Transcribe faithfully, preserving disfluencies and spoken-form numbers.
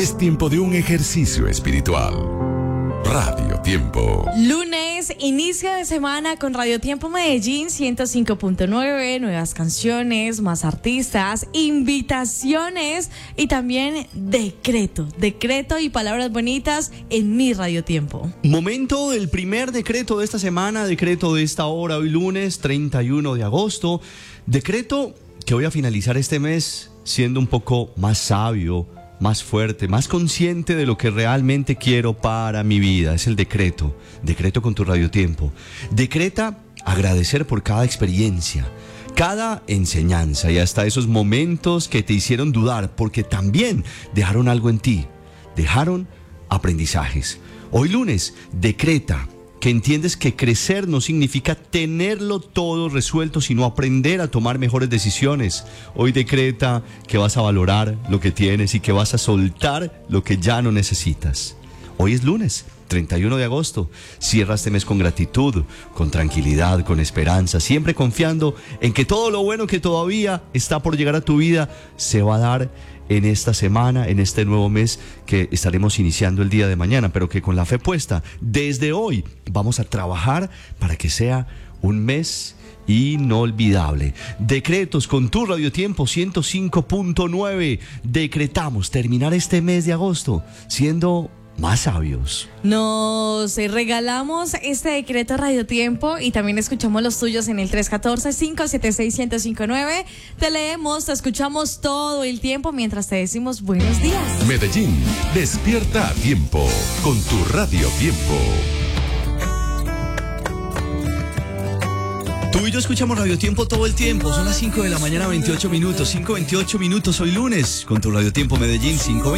Es tiempo de un ejercicio espiritual. Radio Tiempo. Lunes, inicio de semana con Radio Tiempo Medellín ciento cinco punto nueve, nuevas canciones, más artistas, invitaciones y también decreto, decreto y palabras bonitas en mi Radio Tiempo. Momento del primer decreto de esta semana, decreto de esta hora, hoy lunes treinta y uno de agosto, decreto que voy a finalizar este mes siendo un poco más sabio, más fuerte, más consciente de lo que realmente quiero para mi vida. Es el decreto, decreto con tu radiotiempo. Decreta agradecer por cada experiencia, cada enseñanza y hasta esos momentos que te hicieron dudar, porque también dejaron algo en ti, dejaron aprendizajes. Hoy lunes, decreta que entiendes que crecer no significa tenerlo todo resuelto, sino aprender a tomar mejores decisiones. Hoy decreta que vas a valorar lo que tienes y que vas a soltar lo que ya no necesitas. Hoy es lunes, treinta y uno de agosto. Cierra este mes con gratitud, con tranquilidad, con esperanza, siempre confiando en que todo lo bueno que todavía está por llegar a tu vida se va a dar en esta semana, en este nuevo mes que estaremos iniciando el día de mañana, pero que con la fe puesta, desde hoy vamos a trabajar para que sea un mes inolvidable. Decretos con tu radiotiempo ciento cinco punto nueve. Decretamos terminar este mes de agosto siendo más sabios. Nos regalamos este decreto Radio Tiempo y también escuchamos los tuyos en el tres uno cuatro, cinco siete seis, uno cero cinco nueve. Te leemos, te escuchamos todo el tiempo mientras te decimos buenos días. Medellín, despierta a tiempo con tu Radio Tiempo. Tú y yo escuchamos Radio Tiempo todo el tiempo. Son las cinco de la mañana, veintiocho minutos. cinco veintiocho minutos, hoy lunes, con tu Radio Tiempo Medellín, cinco